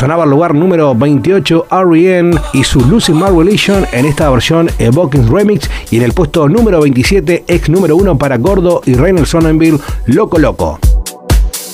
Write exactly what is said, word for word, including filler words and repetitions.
Sonaba el lugar número veintiocho R E M y su Losing My Religion en esta versión Evoking Remix, y en el puesto número veintisiete, ex número uno para Gordo y Rainer Sonnenfeld, Loco Loco.